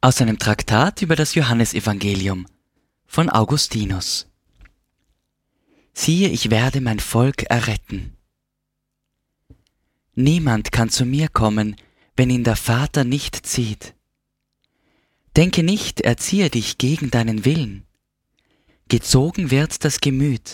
Aus einem Traktat über das Johannesevangelium von Augustinus. Siehe, ich werde mein Volk erretten. Niemand kann zu mir kommen, wenn ihn der Vater nicht zieht. Denke nicht, er ziehe dich gegen deinen Willen. Gezogen wird das Gemüt,